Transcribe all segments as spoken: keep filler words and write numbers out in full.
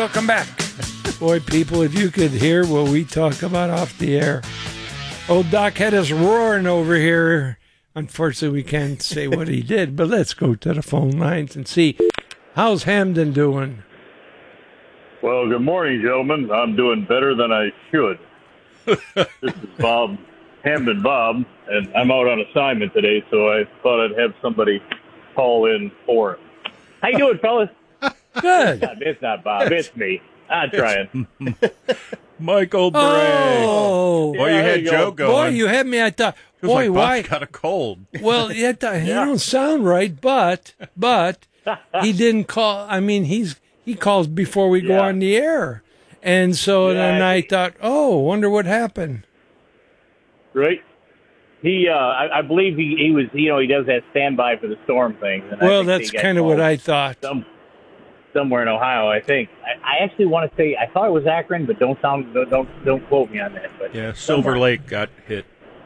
welcome back. Boy, people, if you could hear what we talk about off the air. Old Doc had us roaring over here. Unfortunately, we can't say what he did, but let's go to the phone lines and see. How's Hamden doing? Well, good morning, gentlemen. I'm doing better than I should. This is Bob, Hamden Bob, and I'm out on assignment today, so I thought I'd have somebody call in for him. How you doing, fellas? Good. It's not, it's not Bob. It's me. I'm trying. Michael Bray. Oh. Boy, you Yeah, had there you Joe go. going. Boy, you had me. I thought, Feels boy, like why? Bob's got a cold. Well, you, th- you don't sound right, but but he didn't call. I mean, he's he calls before we go Yeah. on the air, and so Yeah, then I I think- thought, oh, wonder what happened. Right? He, uh, I, I believe he, he was, you know, he does that standby for the storm thing. And I Well, think that's he got kind of what called I thought. Some, somewhere in Ohio, I think. I, I actually want to say, I thought it was Akron, but don't sound, don't, don't, don't quote me on that. But Yeah, Silver somewhere. Lake got hit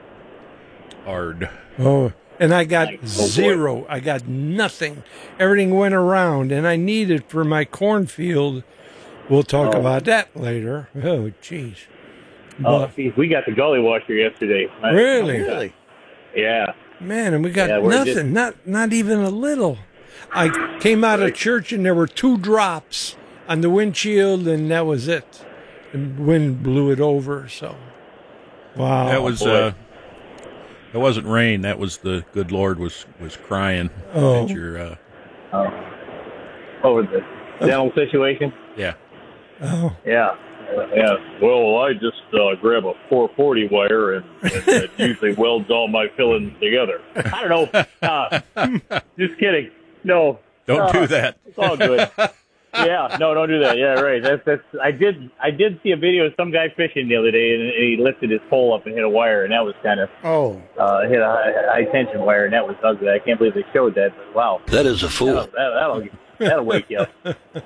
hard. Oh, and I got Like, oh, boy. zero. I got nothing. Everything went around, and I need it for my cornfield. We'll talk Oh. about that later. Oh, jeez. Oh, But- geez, we got the gully washer yesterday. I- Really? Really? Yeah. Man, and we got Yeah, we're nothing, just- not not even a little. I came out of church and there were two drops on the windshield, and that was it. The wind blew it over. So, wow, That was boy. uh that wasn't rain, that was the good Lord was was crying Oh. at your uh Oh. Over the dental situation? yeah. oh, Yeah. Yeah. Well, I just uh, grab a four forty wire and, and it usually welds all my fillings together. I don't know. Uh, just kidding. No. Don't Uh, do that. It's all good. Yeah, no, don't do that. Yeah, right. That's that's. I did. I did see a video of some guy fishing the other day, and he lifted his pole up and hit a wire, and that was kind of Oh, uh, hit a high, high tension wire, and that was ugly. I can't believe they showed that. But wow, That is a fool. that'll that, that'll, that'll wake you up.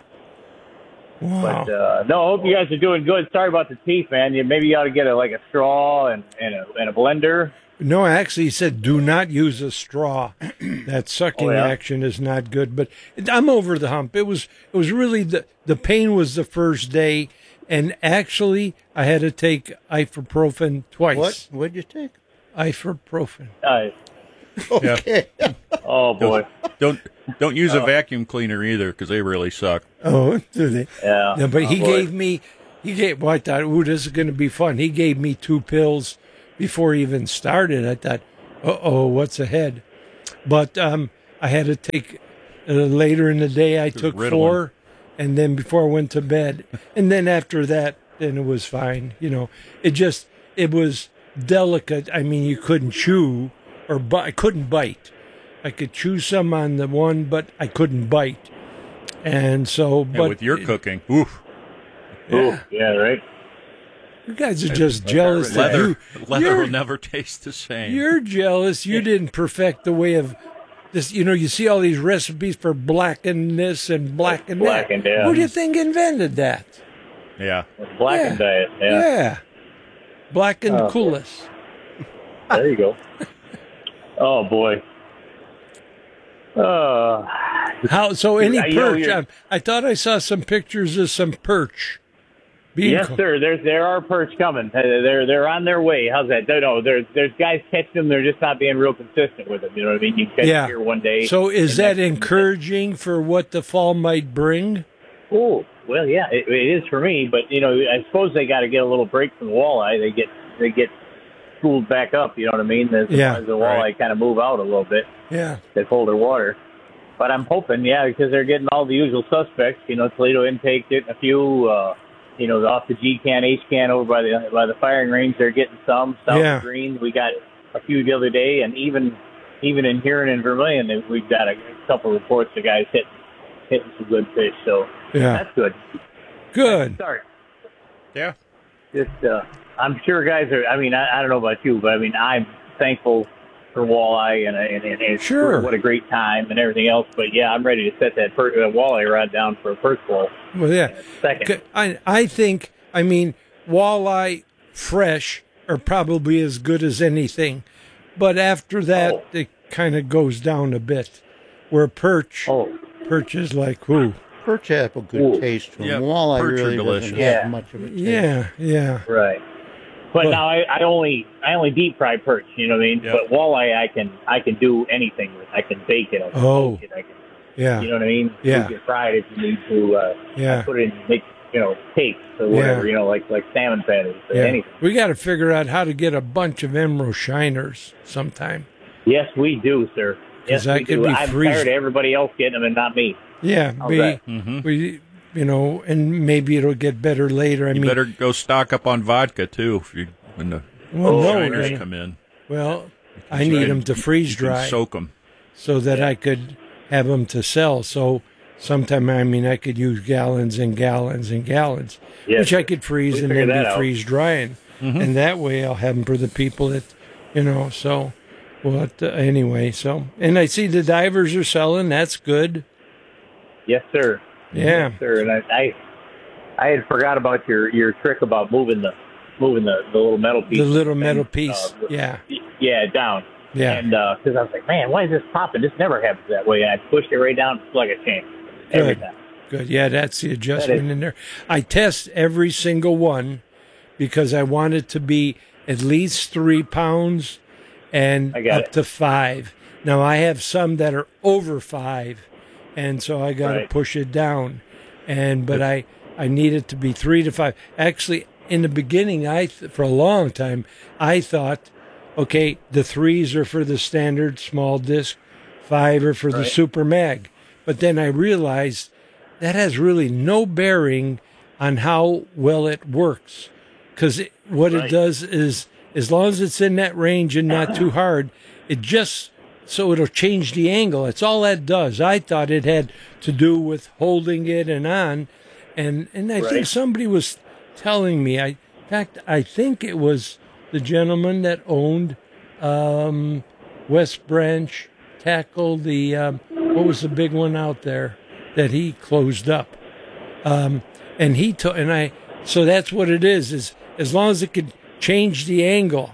wow. But uh, no, I hope you guys are doing good. Sorry about the teeth, man. You maybe you ought to get a like a straw and and a, and a blender. No, actually, he said do not use a straw. That sucking Oh, yeah? action is not good. But I'm over the hump. It was it was really the the pain was the first day, and actually I had to take ibuprofen twice. what? What'd you take? Ibuprofen. Uh, Okay. oh boy, Don't don't use a vacuum cleaner either because they really suck. Oh, do they? yeah. No, but Oh, he boy. gave me, he gave, well, I thought, ooh, this is going to be fun. He gave me two pills before he even started. I thought, uh-oh, what's ahead? But um, I had to take, uh, later in the day, I took Ritalin. four, and then before I went to bed. And then after that, then it was fine. You know, it just, it was delicate. I mean, you couldn't chew, or bu- I couldn't bite. I could chew some on the one, but I couldn't bite. And so, And but with your cooking, oof, Ooh, yeah, right. you guys are just jealous that leather you, leather you're, will never taste the same. you're jealous. You didn't perfect the way of this. You know, you see all these recipes for blackened this and blackened that. Blackened, yeah. Who do you think invented that? Yeah. Blackened Yeah. diet. Yeah. Yeah, blackened Oh, coolest. There you go. Oh boy. Uh, How so? Any I know perch? you're- I, I thought I saw some pictures of some perch. being yes, caught. sir. There's there are perch coming. Uh, They're they're on their way. How's that? No, no. There's there's guys catching them. They're just not being real consistent with them. You know what I mean? You catch Yeah. them here one day. So is and that next- encouraging for what the fall might bring? Oh, well, yeah, it, it is for me. But you know, I suppose they got to get a little break from the walleye. They get they get schooled back up. You know what I mean? As, Yeah, as the walleye right. kind of move out a little bit. Yeah. They colder water. But I'm hoping, yeah, because they're getting all the usual suspects. You know, Toledo Intake getting a few. Uh, you know, off the G can, H can over by the by the firing range, they're getting some. South Yeah. Green, we got a few the other day, and even even in Huron and Vermilion, we've got a couple reports of guys hitting hitting some good fish. So Yeah. that's good. Good. Start. Yeah. Just, uh, I'm sure guys are. I mean, I, I don't know about you, but I mean, I'm thankful for walleye and and, and it's Sure. what a great time and everything else. But yeah, I'm ready to set that per, uh, walleye rod down for a perch bowl. Well, yeah. Second. I I think I mean walleye fresh are probably as good as anything, but after that Oh. it kind of goes down a bit. Where perch, Oh, perch is like who? Perch have a good Ooh. taste to them. Yeah, Walleye perch are really delicious. doesn't have Yeah. much of a taste. Yeah, yeah. Right. But Well- now I, I only I only deep fry perch. You know what I mean? Yeah. But walleye I can I can do anything with. I can bake it. I can Oh. cook it. I can, Yeah, you know what I mean? Yeah. You can fry it if you need to. Uh, yeah. Put it in make you know cakes or whatever. Yeah. You know like like salmon patties or Yeah. anything. We got to figure out how to get a bunch of emerald shiners sometime. Yes, we do, sir. 'Cause Yes, that we could do. be I'm freeze- tired of everybody else getting them and not me. Yeah, How's we, that? Mm-hmm. we, you know, and maybe it'll get better later. I You mean, better go stock up on vodka too if you when the well, no, shiners I- come in. well, I need them to freeze You can dry soak them. so that I could have them to sell. So sometime, I mean, I could use gallons and gallons and gallons, Yes. which I could freeze We and figured then that be out. freeze drying, and that way I'll have them for the people that, you know. So, what uh, anyway? So, and I see the divers are selling. That's good. Yes, sir. Yeah. Yes, sir. And I, I I had forgot about your your trick about moving the moving the, the little metal piece. The little and, metal uh, piece. Yeah. Yeah, down. Yeah. And because I was like, man, why is this popping? This never happens that way. And I pushed it right down like a champ every Good. time. Good. Yeah, that's the adjustment That is- in there. I test every single one because I want it to be at least three pounds and I got up it. to five. Now, I have some that are over five, and so I got to Right. push it down. And but I I need it to be three to five. Actually, in the beginning, I th- for a long time I thought, okay, the threes are for the standard small disc, five are for the Right. super mag. But then I realized that has really no bearing on how well it works, because what it Right. does is, as long as it's in that range and not too hard, it just so it'll change the angle. That's all that does. I thought it had to do with holding it and on, and and I think Right. somebody was telling me. I, in fact, I think it was the gentleman that owned um, West Branch Tackle. The um, what was the big one out there that he closed up? Um, and he took and I. So that's what it is. Is as long as it could change the angle.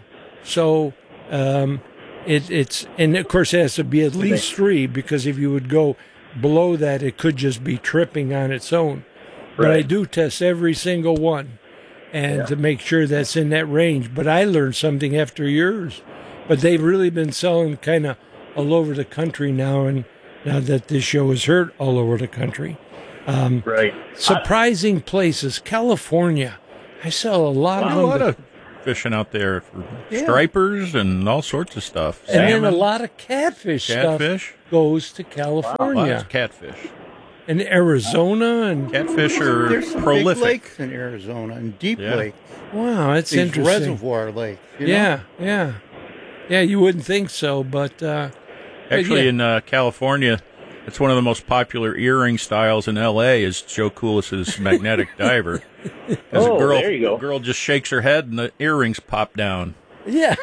So um, it, it's and of course it has to be at least three, because if you would go below that, it could just be tripping on its own. But I Right. do test every single one, and to make sure that's in that range. But I learned something after years. But they've really been selling kind of all over the country now, and now that this show is heard all over the country. Right. Surprising places, California. I sell a lot A of lot them, of fishing out there for Yeah. stripers and all sorts of stuff. and then a Salmon, lot of catfish, catfish. stuff goes to Lots California of catfish. and Arizona, and Catfish are There's some prolific. big lakes in Arizona and deep Yeah. lakes. wow, that's These interesting. reservoir lakes. You know? Yeah, yeah, yeah. You wouldn't think so, but uh, but Actually, yeah. in uh, California, it's one of the most popular earring styles in L A is Joe Coolis's magnetic diver. As Oh, a girl, there you go. a girl just shakes her head and the earrings pop down. yeah.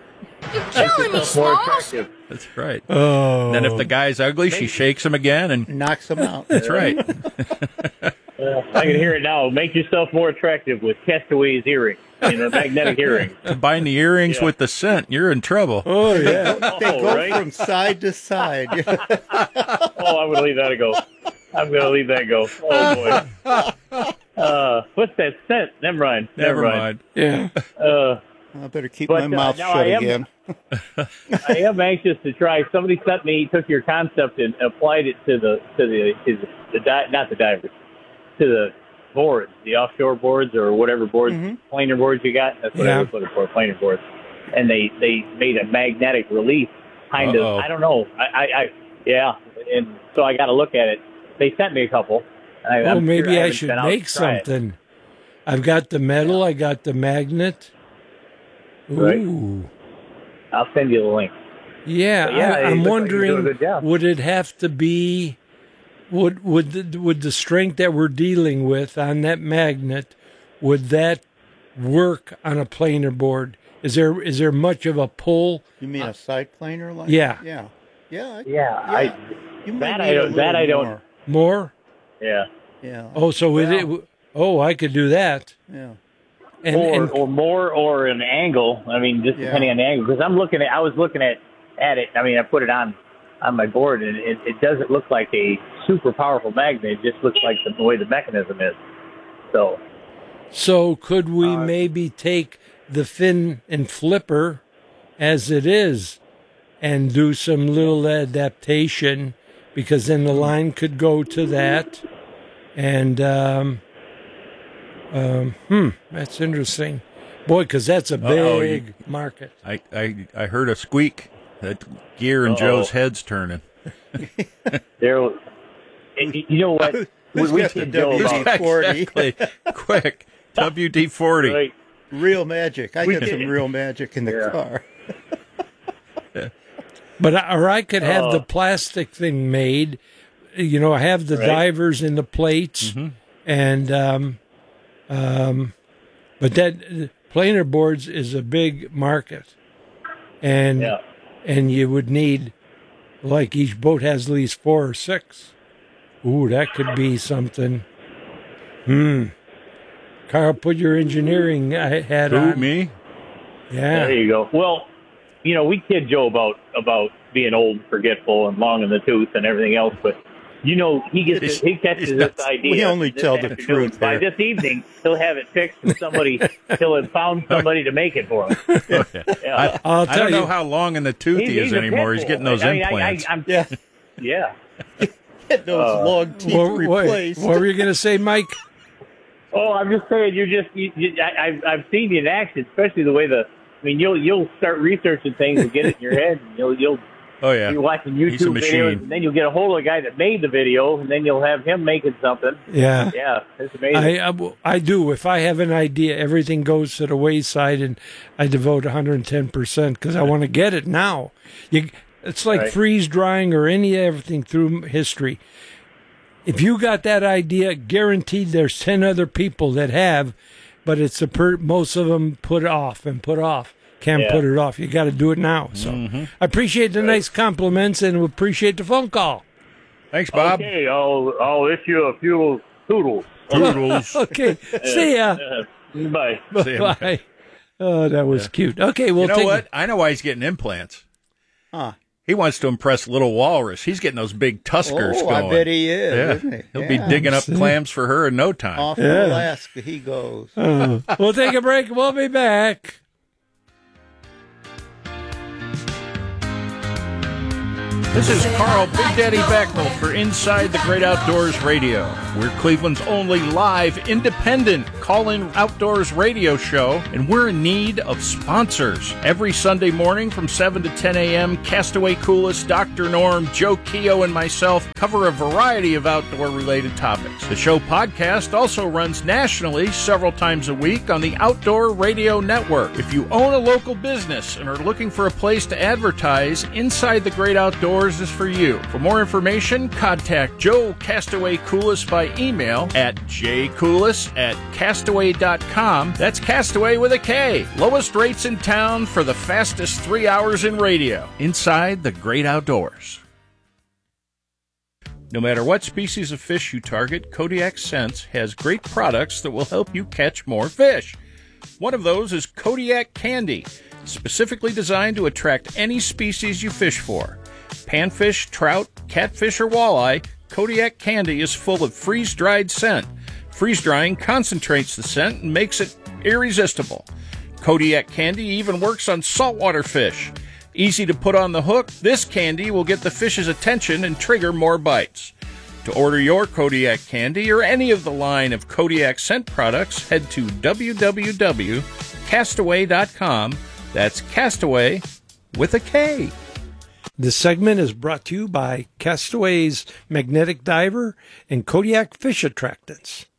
Killing me, More Smalls. attractive. That's right. Oh, Then if the guy's ugly, she shakes him again, and Knocks them out. that's right. Uh, I can hear it now. Make yourself more attractive with Castaway's earring. You know, magnetic earring. Combine the earrings Yeah. with the scent, you're in trouble. oh yeah. They Oh, go right? from side to side. Oh, I'm going to leave that go. I'm going to leave that go. Oh, boy. Uh, what's that scent? Never mind. Never Never, mind. Yeah. Uh, I better keep But, my uh, mouth now shut I am- again. I am anxious to try. Somebody sent me, took your concept and applied it to the to the to the, the di- not the divers, to the boards, the offshore boards or whatever boards, planer boards you got. That's what Yeah. I was looking for, planer boards. And they they made a magnetic release, kind Uh-oh. of. I don't know. I, I, I yeah. And so I got to look at it. They sent me a couple. And I, Oh, I'm maybe sure I haven't should been out to make try it. something. I've got the metal. I got the magnet. Right. Ooh. I'll send you the link. Yeah, But yeah, I, it I'm looks like you're doing a wondering, good job. would it have to be, would would the, would the strength that we're dealing with on that magnet, would that work on a planer board? Is there is there much of a pull? You mean a side planer like? Yeah. Yeah. Yeah. Yeah, I You might that need I a don't- that little I don't- more. More? yeah. Yeah. Oh, so it, it oh, I could do that. Yeah. And, or and or more or an angle. I mean, just Yeah. depending on the angle. Because I'm looking at, I was looking at at it. I mean, I put it on on my board, and it, it doesn't look like a super powerful magnet. It just looks like the way the mechanism is. So, So could we Uh, maybe take the fin and flipper as it is and do some little adaptation, because then the line could go to that. And, um, um, hmm, that's interesting. Boy, because that's a Uh-oh, big you- market. I, I, I heard a squeak. That gear in Uh-oh. Joe's head's turning. there, you you know what? Who's we got the could go W D about forty? Exactly. Quick. W D forty. right. Real magic. I We got did. some real magic in the Yeah. car. But I- or I could have Oh. the plastic thing made, you know, have the Right. divers and the plates, and um, um, but that planer boards is a big market, and Yeah. and you would need, like, each boat has at least four or six. Ooh, that could be something. Hmm. Carl, put your engineering uh, hat Who, on. me? Yeah. There you go. Well, you know, we kid Joe about about being old, and forgetful, and long in the tooth, and everything else. But you know, he gets He's- he catches he's this not- idea. we only this tell the afternoon. truth By here. this evening, he'll have it fixed, and somebody he'll have found somebody to make it for him. Yeah. I, I'll I tell don't know you. how long in the tooth he is a anymore. pit He's bull. getting those I mean, I- implants. I, I'm, Yeah. yeah. Get those Uh, long teeth What, what, replaced. what were you going to say, Mike? Oh, I'm just saying, you're just. You, you, I, I've I've seen you in action, especially the way the. I mean, you'll you'll start researching things and get it in your head. And you'll you'll oh, yeah. you're watching He's a YouTube machine. videos, and then you'll get a hold of the guy that made the video, and then you'll have him making something. Yeah. Yeah, it's amazing. I, I, I do. If I have an idea, everything goes to the wayside, and I devote one hundred ten percent because I want to get it now. You, it's like Right. freeze drying or any everything through history. If you got that idea, guaranteed there's ten other people that have, but it's a per, most of them put off and put off. Can't Yeah. put it off. You got to do it now. So I appreciate the nice compliments and appreciate the phone call. Thanks, Bob. Okay, I'll I'll issue a few toodles. Toodles. Okay. See ya. Uh, bye. See ya. Bye. Oh, that was cute. Okay, we'll You know take what? I know why he's getting implants. Huh. He wants to impress Little Walrus. He's getting those big tuskers Oh, going. I bet he is. Yeah. Isn't he? He'll Yeah. be digging up clams for her in no time. Off Yeah. to Alaska he goes. Uh, we'll take a break. We'll be back. This is Carl Big Daddy Becknell for Inside the Great Outdoors Radio. We're Cleveland's only live, independent call-in outdoors radio show, and we're in need of sponsors. Every Sunday morning from seven to ten a.m., Castaway Coolest, Doctor Norm, Joe Keogh, and myself cover a variety of outdoor-related topics. The show podcast also runs nationally several times a week on the Outdoor Radio Network. If you own a local business and are looking for a place to advertise, Inside the Great Outdoors is for you. For more information, contact Joe Castaway Coolest by email at jcoolis at castaway dot com. That's Castaway with a K. Lowest rates in town for the fastest three hours in radio. Inside the Great Outdoors. No matter what species of fish you target, Kodiak Scents has great products that will help you catch more fish. One of those is Kodiak Candy, specifically designed to attract any species you fish for. Panfish, trout, catfish, or walleye, Kodiak Candy is full of freeze-dried scent. Freeze-drying concentrates the scent and makes it irresistible. Kodiak Candy even works on saltwater fish. Easy to put on the hook, this candy will get the fish's attention and trigger more bites. To order your Kodiak Candy or any of the line of Kodiak scent products, head to w w w dot castaway dot com. That's Castaway with a K. This segment is brought to you by Castaway's Magnetic Diver and Kodiak Fish Attractants.